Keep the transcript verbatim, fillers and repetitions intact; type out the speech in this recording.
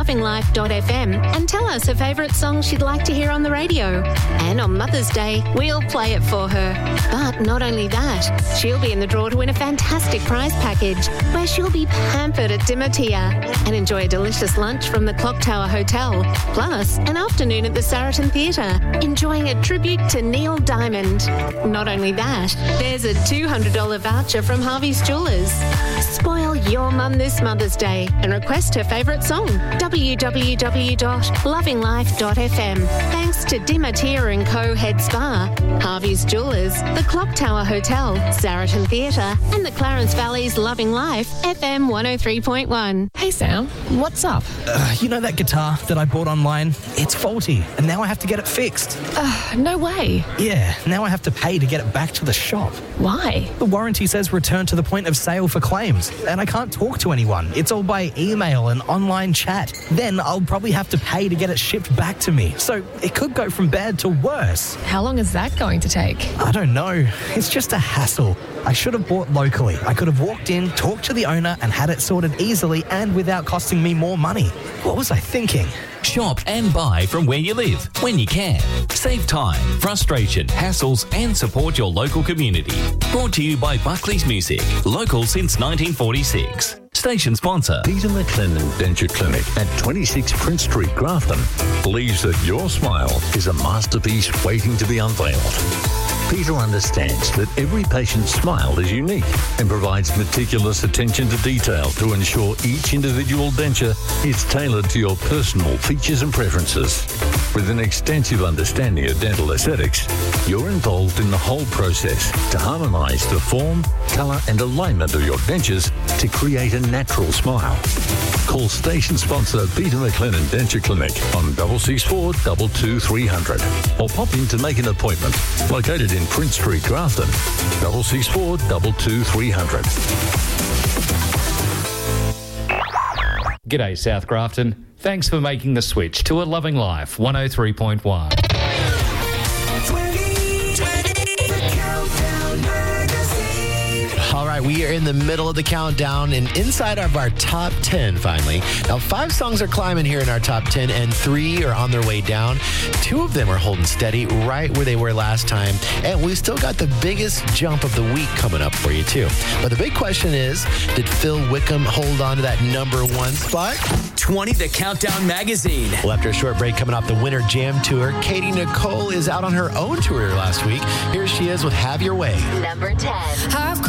loving life dot f m and tell us her favourite song she'd like to hear on the radio. And on Mother's Day, we'll play it for her. But not only that, she'll be in the draw to win a fantastic prize package where she'll be pampered at Dimatia and enjoy a delicious lunch from the Clock Tower Hotel, plus an afternoon at the Saraton Theatre, enjoying a tribute to Neil Diamond. Not only that, there's a two hundred dollars voucher from Harvey's Jewellers. Spoil your mum this Mother's Day and request her favourite song. w w w dot loving life dot f m. Thanks to Dimatia and Co. Head Spa, Harvey's Jewellers, the Clock Tower Hotel, Saraton Theatre and the Clarence Valley's Loving Life F M one oh three point one. Hey Sam, what's up? Uh, you know that guitar that I bought online? It's faulty and now I have to get it fixed. Uh, no way. Yeah, now I have to pay to get it back to the shop. Why? The warranty says return to the point of sale for claims, and I can't talk to anyone. It's all by email and online chat. Then I'll probably have to pay to get it shipped back to me. So it could go from bad to worse. How long is that going to take? I don't know. It's just a hassle. I should have bought locally. I could have walked in, talked to the owner and had it sorted easily and without costing me more money. What was I thinking? Shop and buy from where you live, when you can. Save time, frustration, hassles and support your local community. Brought to you by Buckley's Music, local since nineteen forty-six. Station sponsor. Peter McLennan Denture Clinic at twenty-six Prince Street, Grafton, believes that your smile is a masterpiece waiting to be unveiled. Peter understands that every patient's smile is unique and provides meticulous attention to detail to ensure each individual denture is tailored to your personal features and preferences. With an extensive understanding of dental aesthetics, you're involved in the whole process to harmonise the form, colour and alignment of your dentures to create a natural smile. Call station sponsor Peter McLennan Denture Clinic on six six four, two two three hundred or pop in to make an appointment. Located in Prince Street, Grafton, six six four, two two three hundred. G'day South Grafton. Thanks for making the switch to a Loving Life one oh three point one. All right, we are in the middle of the countdown and inside of our top ten finally. Now, five songs are climbing here in our top ten and three are on their way down. Two of them are holding steady right where they were last time. And we still got the biggest jump of the week coming up for you, too. But the big question is, did Phil Wickham hold on to that number one spot? twenty The Countdown Magazine. Well, after a short break coming off the Winter Jam Tour, Katie Nicole is out on her own tour last week. Here she is with Have Your Way. Number ten. I've